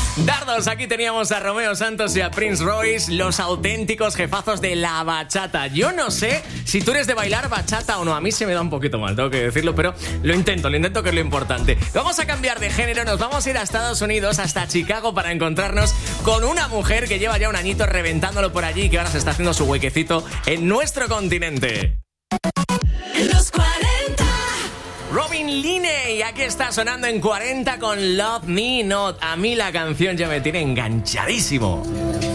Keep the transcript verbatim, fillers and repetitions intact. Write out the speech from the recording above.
Dardos, aquí teníamos a Romeo Santos y a Prince Royce, los auténticos jefazos de la bachata. Yo no sé si tú eres de bailar bachata o no, a mí se me da un poquito mal, tengo que decirlo, pero lo intento, lo intento, que es lo importante. Vamos a cambiar de género, nos vamos a ir a Estados Unidos, hasta Chicago, para encontrarnos con una mujer que lleva ya un añito reventándolo por allí y que ahora se está haciendo su huequecito en nuestro continente. Los cuarenta. Robin Linney, aquí está sonando en cuarenta con Love Me Not. A mí la canción ya me tiene enganchadísimo.